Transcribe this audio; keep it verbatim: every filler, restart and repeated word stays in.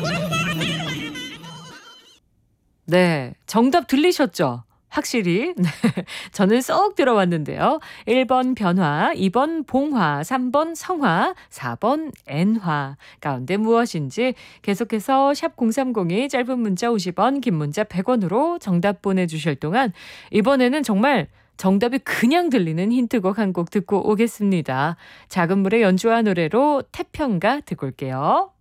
네, 정답 들리셨죠? 확실히 네, 저는 쏙 들어왔는데요. 일 번 변화, 이 번 봉화, 삼 번 성화, 사 번 엔화 가운데 무엇인지 계속해서 샵 공삼공이 짧은 문자 오십 원, 긴 문자 백 원으로 정답 보내주실 동안 이번에는 정말 정답이 그냥 들리는 힌트곡 한 곡 듣고 오겠습니다. 작은 물의 연주와 노래로 태평가 듣고 올게요.